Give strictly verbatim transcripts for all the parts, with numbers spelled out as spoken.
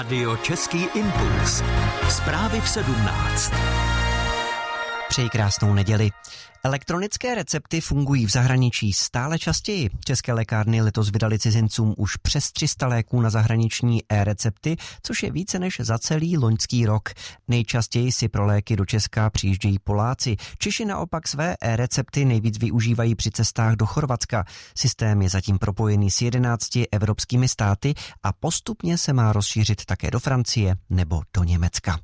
Rádio Český impuls. Zprávy v sedmnáct. Přeji krásnou neděli. Elektronické recepty fungují v zahraničí stále častěji. České lékárny letos vydali cizincům už přes tři sta léků na zahraniční e-recepty, což je více než za celý loňský rok. Nejčastěji si pro léky do Česka přijíždějí Poláci. Češi naopak své e-recepty nejvíc využívají při cestách do Chorvatska. Systém je zatím propojený s jedenácti evropskými státy a postupně se má rozšířit také do Francie nebo do Německa.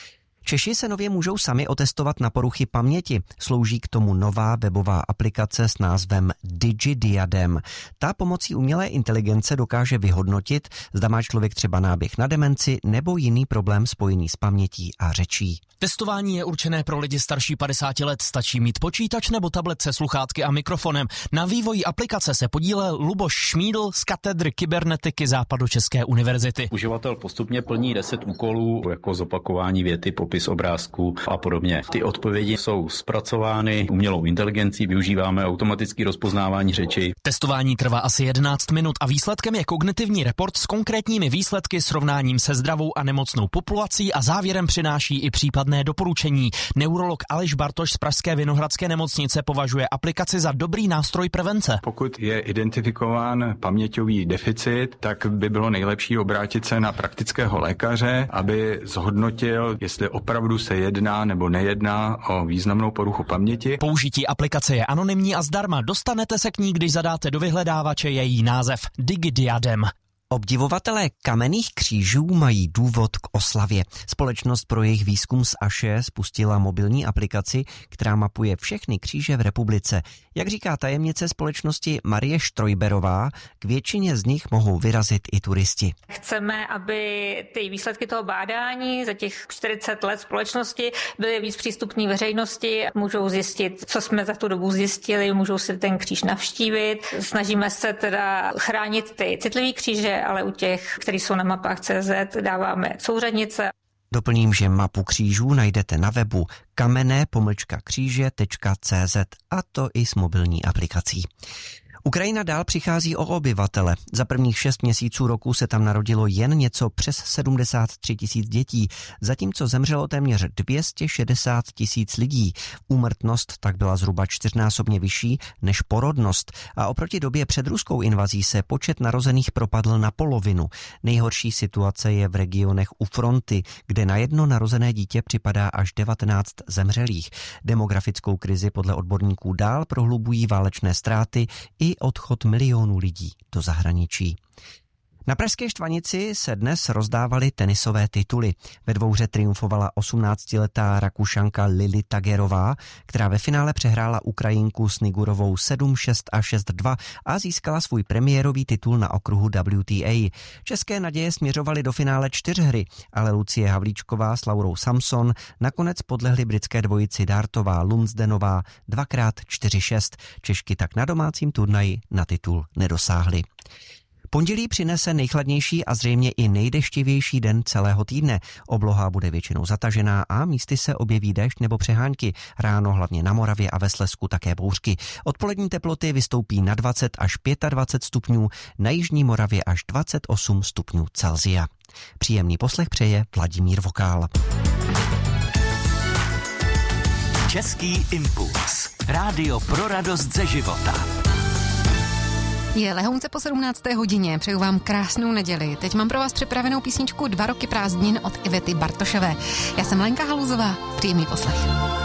Češi se nově můžou sami otestovat na poruchy paměti. Slouží k tomu nová webová aplikace s názvem DigiDiadem. Ta pomocí umělé inteligence dokáže vyhodnotit, zda má člověk třeba náběh na demenci nebo jiný problém spojený s pamětí a řečí. Testování je určené pro lidi starší padesáti let. Stačí mít počítač nebo tablet se sluchátky a mikrofonem. Na vývoji aplikace se podílel Luboš Šmídl z katedry kybernetiky Západočeské univerzity. Uživatel postupně plní deset úkolů, jako zopakování věty, popis obrázků a podobně. Ty odpovědi jsou zpracovány umělou inteligencí, využíváme automatické rozpoznávání řeči. Testování trvá asi jedenáct minut a výsledkem je kognitivní report s konkrétními výsledky, srovnáním se zdravou a nemocnou populací a závěrem přináší i případné doporučení. Neurolog Aleš Bartoš z pražské Vinohradské nemocnice považuje aplikaci za dobrý nástroj prevence. Pokud je identifikován paměťový deficit, tak by bylo nejlepší obrátit se na praktického lékaře, aby zhodnotil, jestli opravdu se jedná nebo nejedná o významnou poruchu paměti. Použití aplikace je anonymní a zdarma. Dostanete se k ní, když zadáte do vyhledávače její název DigiDiadem. Obdivovatelé kamenných křížů mají důvod k oslavě. Společnost pro jejich výzkum z Aše spustila mobilní aplikaci, která mapuje všechny kříže v republice. Jak říká tajemnice společnosti Marie Štrojberová, k většině z nich mohou vyrazit i turisti. Chceme, aby ty výsledky toho bádání za těch čtyřicet let společnosti byly víc přístupné veřejnosti. Můžou zjistit, co jsme za tu dobu zjistili, můžou si ten kříž navštívit. Snažíme se teda chránit ty citlivé kříže, ale u těch, kteří jsou na mapách C Z, dáváme souřadnice. Doplním, že mapu křížů najdete na webu kamenné pomlčka kříže tečka cé zet a to i s mobilní aplikací. Ukrajina dál přichází o obyvatele. Za prvních šest měsíců roku se tam narodilo jen něco přes sedmdesát tři tisíc dětí, zatímco zemřelo téměř dvě stě šedesát tisíc lidí. Úmrtnost tak byla zhruba čtyřnásobně vyšší než porodnost a oproti době před ruskou invazí se počet narozených propadl na polovinu. Nejhorší situace je v regionech u fronty, kde na jedno narozené dítě připadá až devatenáct zemřelých. Demografickou krizi podle odborníků dál prohlubují válečné ztráty i odchod milionů lidí do zahraničí. Na pražské Štvanici se dnes rozdávaly tenisové tituly. Ve dvouhře triumfovala osmnáctiletá Rakušanka Lili Tagerová, která ve finále přehrála Ukrajinku Snigurovou sedm šest a šest dva a získala svůj premiérový titul na okruhu W T A. České naděje směřovaly do finále čtyřhry, ale Lucie Havlíčková s Laurou Samson nakonec podlehly britské dvojici Dartová Lumsdenová dvakrát čtyři šest. Češky tak na domácím turnaji na titul nedosáhly. Pondělí přinese nejchladnější a zřejmě i nejdeštivější den celého týdne. Obloha bude většinou zatažená a místy se objeví déšť nebo přehánky. Ráno hlavně na Moravě a ve Slezsku také bouřky. Odpolední teploty vystoupí na dvacet až dvacet pět stupňů, na jižní Moravě až dvacet osm stupňů Celsia. Příjemný poslech přeje Vladimír Vokál. Český impuls. Rádio pro radost ze života. Je lehounce po sedmnácté hodině, přeju vám krásnou neděli. Teď mám pro vás připravenou písničku Dva roky prázdnin od Ivety Bartošové. Já jsem Lenka Haluzová, příjemný poslech.